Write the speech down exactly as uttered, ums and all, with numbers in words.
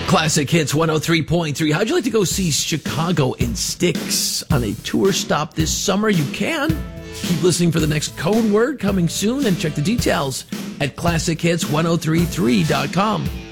Classic Hits one oh three point three. How'd you like to go see Chicago in Styx on a tour stop this summer? You can. Keep listening for the next code word coming soon and check the details at classic hits ten thirty-three dot com.